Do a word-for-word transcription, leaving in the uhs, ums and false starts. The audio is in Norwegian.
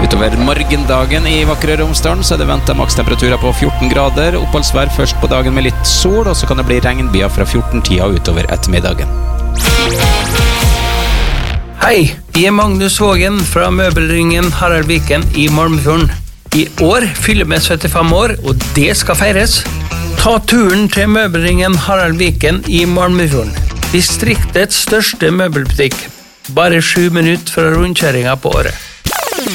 Utover morgendagen i vakre Romsdalen så er det ventet makstemperaturer på fjorten grader, oppholdsvær først på dagen med litt sol, og så kan det bli regnbyer fra fjorten-tida utover ettermiddagen. Hei, jeg er Magnus Vågen fra møbelringen Harald Viken i Malmefjorden. I år fyller vi syttifem år, og det skal feires. Ta turen til møbelringen Harald Viken i Malmefjorden. Distriktets største møbelbutikk. Bare sju minutter fra rundkjøringen på året.